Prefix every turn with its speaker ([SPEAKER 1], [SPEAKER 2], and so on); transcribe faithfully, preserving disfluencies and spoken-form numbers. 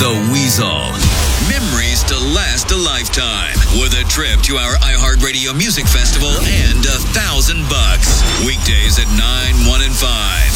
[SPEAKER 1] The Weasel. Memories to last a lifetime. With a trip to our iHeartRadio Music Festival and a thousand bucks. Weekdays at nine, one, and five.